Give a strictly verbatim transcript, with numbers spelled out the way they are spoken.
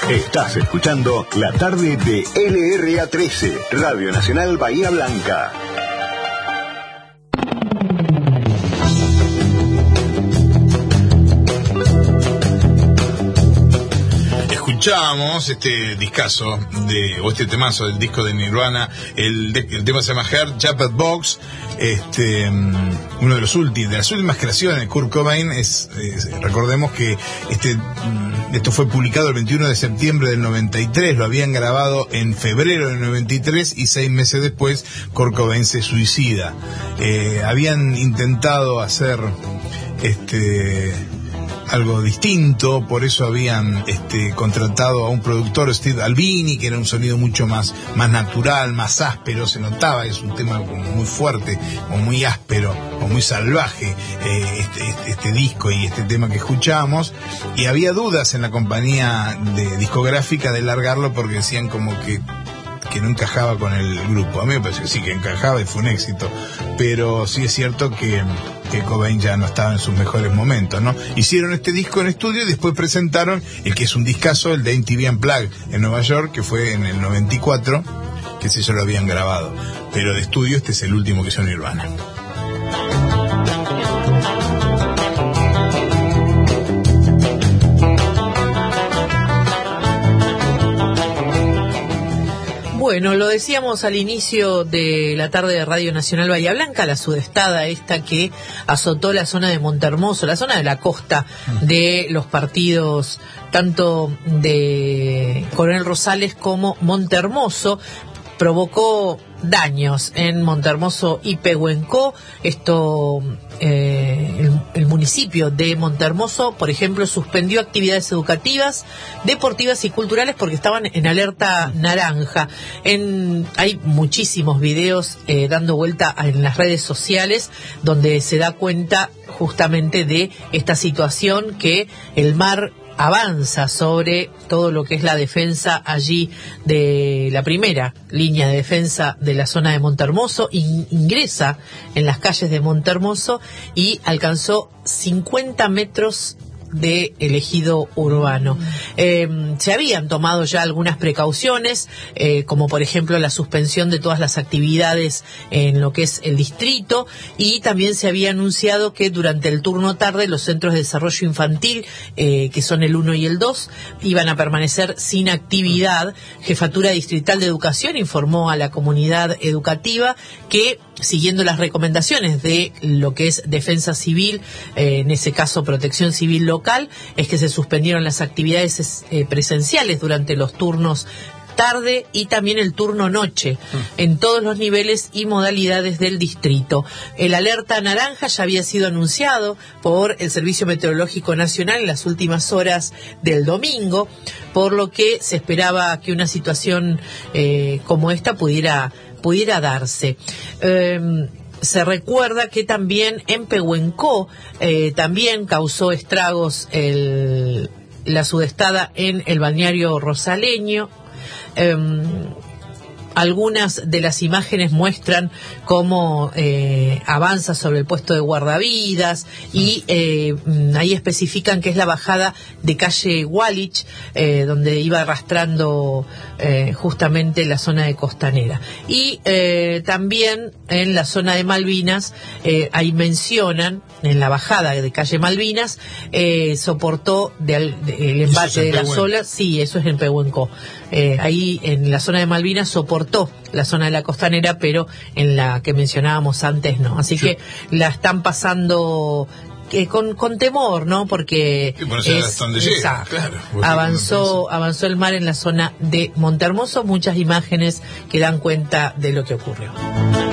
Estás escuchando la tarde de L R A trece, Radio Nacional Bahía Blanca. Escuchábamos este discazo de, o este temazo del disco de Nirvana, el, de, el tema se llama Heart Shaped Box, este, uno de los últimos, de las últimas creaciones de Kurt Cobain. Es, es, recordemos que este, esto fue publicado el veintiuno de septiembre del noventa y tres, lo habían grabado en febrero del noventa y tres y seis meses después Kurt Cobain se suicida. Eh, habían intentado hacer este algo distinto, por eso habían este, contratado a un productor, Steve Albini, que era un sonido mucho más, más natural, más áspero, se notaba, es un tema como muy fuerte, o muy áspero, o muy salvaje, eh, este, este, este disco y este tema que escuchábamos, y había dudas en la compañía de discográfica de largarlo porque decían como que que no encajaba con el grupo. A mí me parece que sí, que encajaba y fue un éxito, pero sí es cierto que, que Cobain ya no estaba en sus mejores momentos, ¿no? Hicieron este disco en estudio y después presentaron el que es un discazo, el de M T V Unplugged en Nueva York, que fue en el noventa y cuatro, que sí, ya lo habían grabado, pero de estudio este es el último que hizo Nirvana. Bueno, lo decíamos al inicio de la tarde de Radio Nacional Bahía Blanca, la sudestada esta que azotó la zona de Montehermoso, la zona de la costa de los partidos tanto de Coronel Rosales como Montehermoso, provocó daños en Montehermoso y Pehuenco. Esto, eh, el, el municipio de Montehermoso, por ejemplo, suspendió actividades educativas, deportivas y culturales porque estaban en alerta naranja. En, hay muchísimos videos eh, dando vuelta en las redes sociales donde se da cuenta justamente de esta situación, que el mar avanza sobre todo lo que es la defensa allí de la primera línea de defensa de la zona de Montehermoso, in, ingresa en las calles de Montehermoso y alcanzó cincuenta metros de el ejido urbano. Eh, se habían tomado ya algunas precauciones, eh, como por ejemplo la suspensión de todas las actividades en lo que es el distrito, y también se había anunciado que durante el turno tarde los centros de desarrollo infantil, eh, que son el uno y el dos, iban a permanecer sin actividad. Jefatura Distrital de Educación informó a la comunidad educativa que, siguiendo las recomendaciones de lo que es Defensa Civil, eh, en ese caso Protección Civil Local, es que se suspendieron las actividades eh, presenciales durante los turnos tarde y también el turno noche en todos los niveles y modalidades del distrito. El alerta naranja ya había sido anunciado por el Servicio Meteorológico Nacional en las últimas horas del domingo, por lo que se esperaba que una situación eh, como esta pudiera pudiera darse. Eh, se recuerda que también en Pehuenco eh, también causó estragos el, la sudestada en el balneario rosaleño. Eh, algunas de las imágenes muestran cómo eh, avanza sobre el puesto de guardavidas y eh, ahí especifican que es la bajada de calle Wallich, eh, donde iba arrastrando eh, justamente la zona de Costanera. Y eh, también en la zona de Malvinas, eh, ahí mencionan, en la bajada de calle Malvinas, eh, soportó de, de, el embate de las olas. Sí, eso es en Pehuenco. Eh, ahí en la zona de Malvinas soportó la zona de la Costanera, pero en la que mencionábamos antes no. Así sí, que la están pasando eh, con, con temor, ¿no? Porque sí, bueno, es, donde llega, claro, avanzó, avanzó el mar en la zona de Montehermoso. Muchas imágenes que dan cuenta de lo que ocurrió.